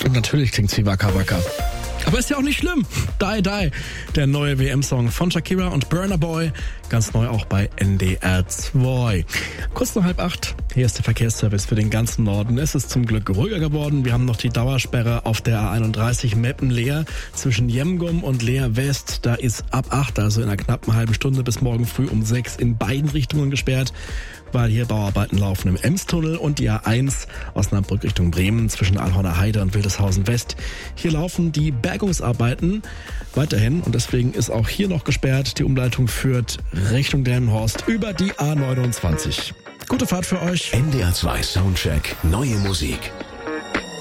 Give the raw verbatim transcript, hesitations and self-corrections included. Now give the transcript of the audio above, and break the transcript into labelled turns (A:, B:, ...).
A: Und natürlich klingt's wie Waka Waka. Aber ist ja auch nicht schlimm. Die Die, der neue W M-Song von Shakira und Burna Boy. Ganz neu auch bei N D R zwei. Kurz nach halb acht. Hier ist der Verkehrsservice für den ganzen Norden. Es ist zum Glück ruhiger geworden. Wir haben noch die Dauersperre auf der A einunddreißig Meppen-Leer zwischen Jemgum und Leer West. Da ist ab acht, also in einer knappen halben Stunde bis morgen früh um sechs in beiden Richtungen gesperrt, weil hier Bauarbeiten laufen im Emstunnel, und die A eins Osnabrück Richtung Bremen zwischen Alhorner Heide und Wildeshausen West. Hier laufen die Bergungsarbeiten weiterhin und deswegen ist auch hier noch gesperrt. Die Umleitung führt Richtung Delmenhorst über die A neunundzwanzig. Gute Fahrt für euch.
B: N D R zwei Soundcheck, neue Musik.